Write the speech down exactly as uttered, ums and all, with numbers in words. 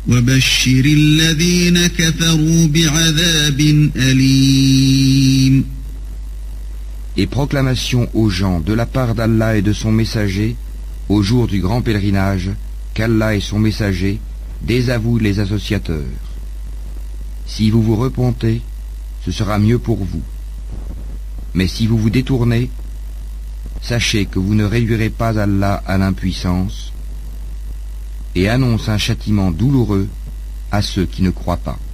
وبشر الذين كفروا بعذاب أليم. Et proclamation aux gens de la part d'Allah et de son messager, au jour du grand pèlerinage, qu'Allah et son messager désavouent les associateurs. Si vous vous repentez, ce sera mieux pour vous. Mais si vous vous détournez, sachez que vous ne réduirez pas Allah à l'impuissance, et annonce un châtiment douloureux à ceux qui ne croient pas.